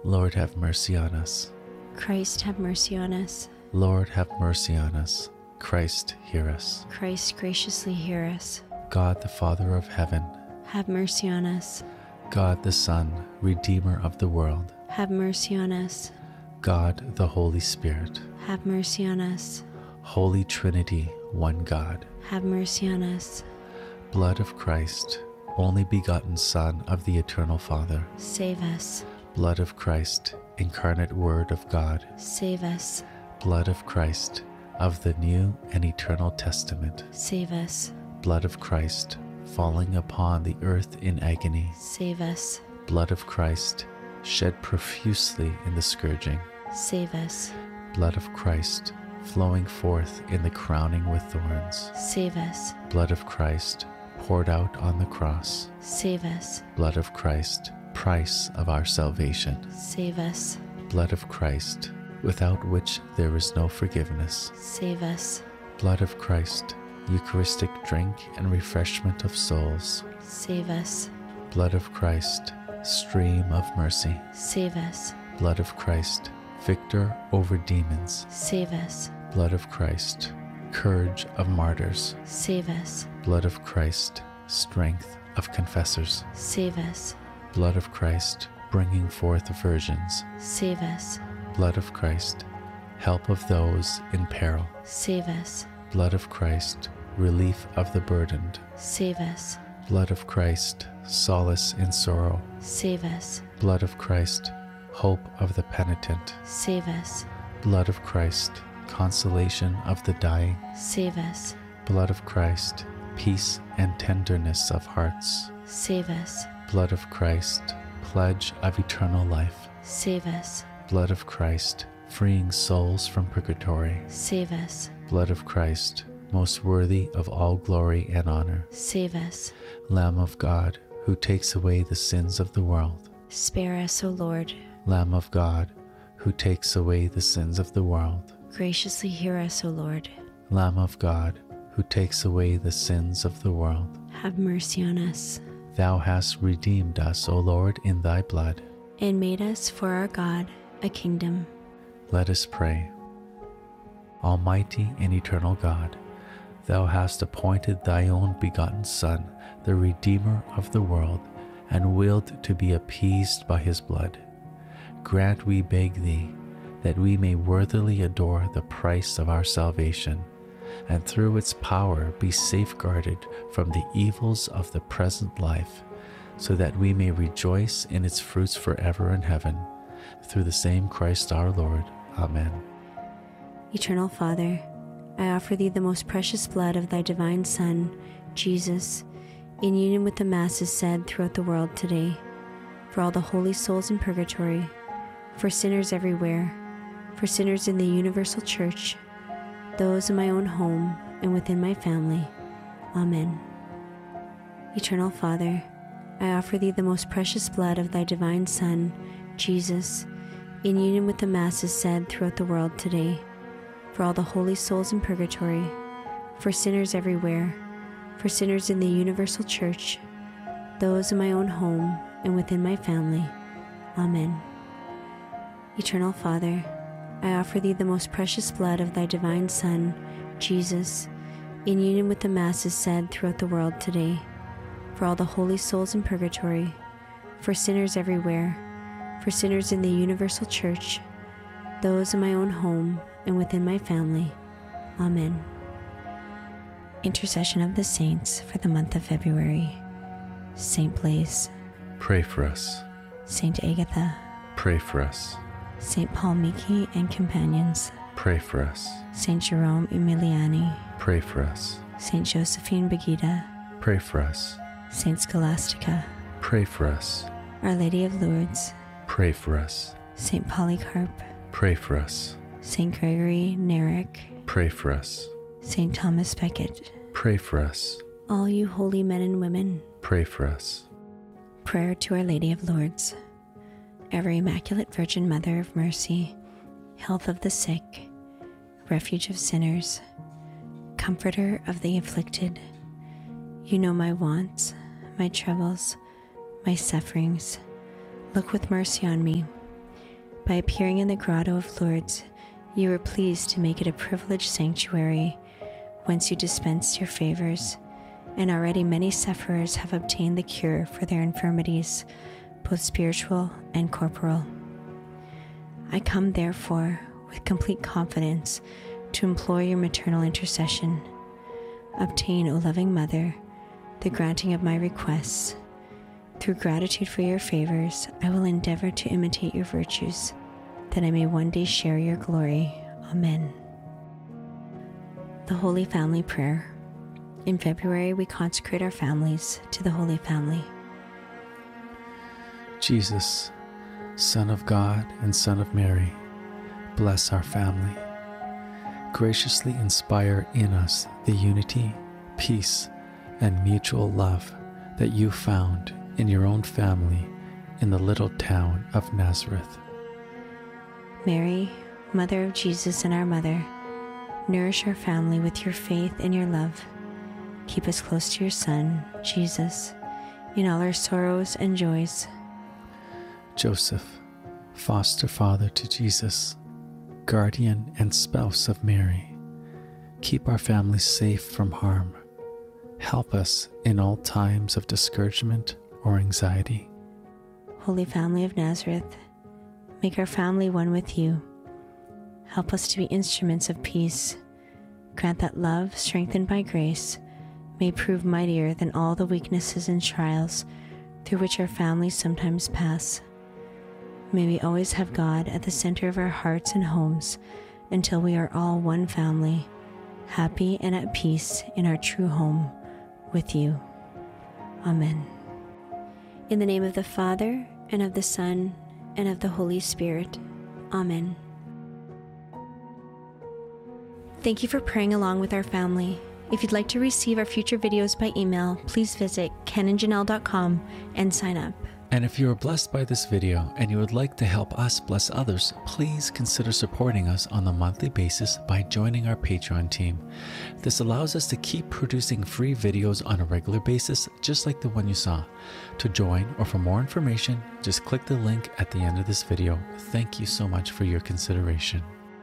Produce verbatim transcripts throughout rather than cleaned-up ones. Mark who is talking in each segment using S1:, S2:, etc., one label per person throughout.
S1: Lord, have mercy on us.
S2: Christ, have mercy on us.
S1: Lord, have mercy on us. Christ, hear us.
S2: Christ, graciously hear us.
S1: God, the Father of heaven,
S2: have mercy on us.
S1: God, the Son, Redeemer of the world,
S2: have mercy on us.
S1: God, the Holy Spirit,
S2: have mercy on us.
S1: Holy Trinity, one God,
S2: have mercy on us.
S1: Blood of Christ, only begotten Son of the Eternal Father,
S2: save us.
S1: Blood of Christ, incarnate Word of God,
S2: save us.
S1: Blood of Christ, of the New and Eternal Testament,
S2: save us.
S1: Blood of Christ, falling upon the earth in agony,
S2: save us.
S1: Blood of Christ, shed profusely in the scourging,
S2: save us.
S1: Blood of Christ, flowing forth in the crowning with thorns,
S2: save us.
S1: Blood of Christ, poured out on the cross,
S2: save us.
S1: Blood of Christ, price of our salvation,
S2: save us.
S1: Blood of Christ, without which there is no forgiveness,
S2: save us.
S1: Blood of Christ, Eucharistic drink and refreshment of souls,
S2: save us.
S1: Blood of Christ, stream of mercy,
S2: save us. Blood
S1: of Christ, victor over demons,
S2: save us.
S1: Blood of Christ, courage of martyrs,
S2: save us.
S1: Blood of Christ, strength of confessors,
S2: save us.
S1: Blood of Christ, bringing forth virgins,
S2: save us.
S1: Blood of Christ, help of those in peril,
S2: save us.
S1: Blood of Christ, relief of the burdened,
S2: save us.
S1: Blood of Christ, solace in sorrow,
S2: save us.
S1: Blood of Christ, hope of the penitent,
S2: save us.
S1: Blood of Christ, consolation of the dying,
S2: save us.
S1: Blood of Christ, peace and tenderness of hearts,
S2: save us.
S1: Blood of Christ, pledge of eternal life,
S2: save us.
S1: Blood of Christ, freeing souls from purgatory,
S2: save us.
S1: Blood of Christ, most worthy of all glory and honor,
S2: save us.
S1: Lamb of God, who takes away the sins of the world,
S2: spare us, O Lord.
S1: Lamb of God, who takes away the sins of the world,
S2: graciously hear us, O Lord.
S1: Lamb of God, who takes away the sins of the world,
S2: have mercy on us.
S1: Thou hast redeemed us, O Lord, in thy blood,
S2: and made us for our God a kingdom.
S1: Let us pray. Almighty and eternal God, thou hast appointed thy own begotten Son, the Redeemer of the world, and willed to be appeased by his blood. Grant, we beg thee, that we may worthily adore the price of our salvation, and through its power be safeguarded from the evils of the present life, so that we may rejoice in its fruits forever in heaven. Through the same Christ our Lord. Amen.
S2: Eternal Father, I offer thee the most precious blood of thy divine Son, Jesus, in union with the Masses said throughout the world today, for all the holy souls in purgatory, for sinners everywhere, for sinners in the universal church, those in my own home and within my family. Amen. Eternal Father, I offer thee the most precious blood of thy divine Son, Jesus, in union with the Masses said throughout the world today, for all the holy souls in purgatory, for sinners everywhere, for sinners in the universal church, those in my own home and within my family. Amen. Eternal Father, I offer thee the most precious blood of thy divine Son, Jesus, in union with the Masses said throughout the world today, for all the holy souls in purgatory, for sinners everywhere, for sinners in the universal church, those in my own home and within my family. Amen. Intercession of the Saints for the month of February. Saint Blaise,
S1: pray for us.
S2: Saint Agatha,
S1: pray for us.
S2: Saint Paul Miki and companions,
S1: pray for us.
S2: Saint Jerome Emiliani,
S1: pray for us.
S2: Saint Josephine Begida,
S1: pray for us.
S2: Saint Scholastica,
S1: pray for us.
S2: Our Lady of Lourdes,
S1: pray for us.
S2: Saint Polycarp,
S1: pray for us.
S2: Saint Gregory Narek,
S1: pray for us.
S2: Saint Thomas Becket,
S1: pray for us.
S2: All you holy men and women,
S1: pray for us.
S2: Prayer to Our Lady of Lourdes. Ever Immaculate Virgin Mother of Mercy, health of the sick, refuge of sinners, comforter of the afflicted, you know my wants, my troubles, my sufferings. Look with mercy on me. By appearing in the Grotto of Lourdes, you were pleased to make it a privileged sanctuary whence you dispensed your favors, and already many sufferers have obtained the cure for their infirmities, both spiritual and corporal. I come, therefore, with complete confidence to implore your maternal intercession. Obtain, O loving Mother, the granting of my requests. Through gratitude for your favors, I will endeavor to imitate your virtues, that I may one day share your glory. Amen. The Holy Family Prayer. In February, we consecrate our families to the Holy Family.
S1: Jesus, Son of God and Son of Mary, bless our family. Graciously inspire in us the unity, peace, and mutual love that you found in your own family in the little town of Nazareth.
S2: Mary, Mother of Jesus and our Mother, nourish our family with your faith and your love. Keep us close to your Son, Jesus, in all our sorrows and joys.
S1: Joseph, foster father to Jesus, guardian and spouse of Mary, keep our family safe from harm. Help us in all times of discouragement or anxiety.
S2: Holy Family of Nazareth, make our family one with you. Help us to be instruments of peace. Grant that love, strengthened by grace, may prove mightier than all the weaknesses and trials through which our families sometimes pass. May we always have God at the center of our hearts and homes until we are all one family, happy and at peace in our true home with you. Amen. In the name of the Father, and of the Son, and of the Holy Spirit. Amen. Thank you for praying along with our family. If you'd like to receive our future videos by email, please visit ken and janelle dot com and sign up.
S1: And if you are blessed by this video and you would like to help us bless others, please consider supporting us on a monthly basis by joining our Patreon team. This allows us to keep producing free videos on a regular basis, just like the one you saw. To join or for more information, just click the link at the end of this video. Thank you so much for your consideration.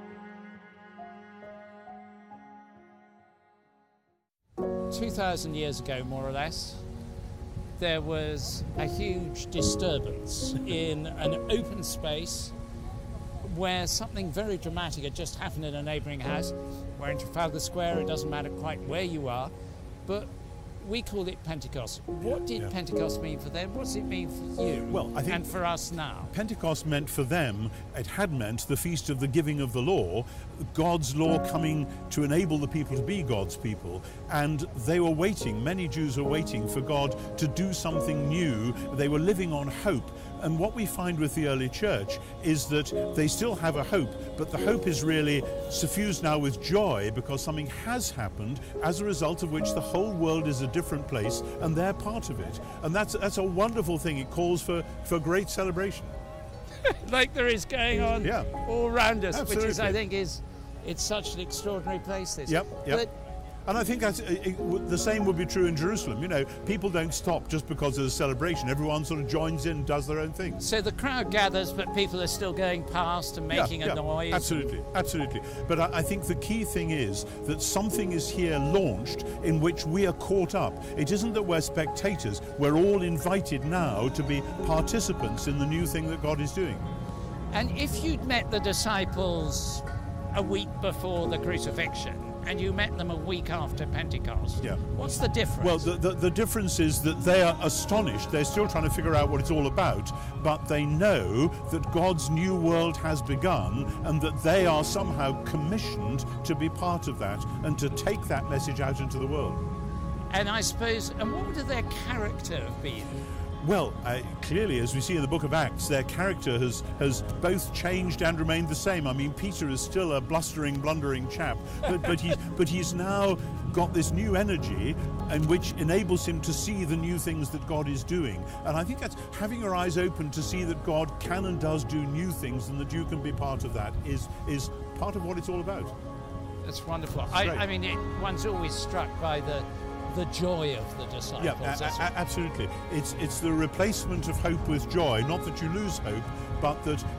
S3: two thousand years ago, more or less, there was a huge disturbance in an open space where something very dramatic had just happened in a neighbouring house. We're in Trafalgar Square, it doesn't matter quite where you are, but we call it Pentecost. What did
S4: yeah.
S3: Pentecost mean for them? What does it mean for you
S4: well, I think
S3: and for us now?
S4: Pentecost meant for them, it had meant the feast of the giving of the law, God's law coming to enable the people to be God's people. And they were waiting, many Jews were waiting for God to do something new. They were living on hope. And what we find with the early church is that they still have a hope, but the hope is really suffused now with joy because something has happened, as a result of which the whole world is a different place and they're part of it. And that's that's a wonderful thing. It calls for, for great celebration.
S3: Like there is going on
S4: yeah.
S3: all around us,
S4: Absolutely.
S3: which is, I think, is it's such an extraordinary place, this.
S4: Yep, yep.
S3: But
S4: And I think that's, it, it, the same would be true in Jerusalem. You know, people don't stop just because there's a celebration. Everyone sort of joins in, does their own thing.
S3: So the crowd gathers, but people are still going past and making
S4: yeah, yeah,
S3: a noise.
S4: Absolutely, absolutely. But I, I think the key thing is that something is here launched in which we are caught up. It isn't that we're spectators. We're all invited now to be participants in the new thing that God is doing.
S3: And if you'd met the disciples a week before the crucifixion, and you met them a week after Pentecost.
S4: Yeah.
S3: What's the difference?
S4: Well, the, the, the difference is that they are astonished. They're still trying to figure out what it's all about, but they know that God's new world has begun and that they are somehow commissioned to be part of that and to take that message out into the world.
S3: And I suppose, and what would their character have been?
S4: Well, uh, clearly, as we see in the book of Acts, their character has, has both changed and remained the same. I mean, Peter is still a blustering, blundering chap, but, but, he's, but he's now got this new energy and which enables him to see the new things that God is doing. And I think that's having your eyes open to see that God can and does do new things and that you can be part of that is, is part of what it's all about.
S3: That's wonderful. I, I mean, it, one's always struck by the the joy of the disciples.
S4: Yeah, a- a- absolutely. It's it's the replacement of hope with joy. Not that you lose hope, but that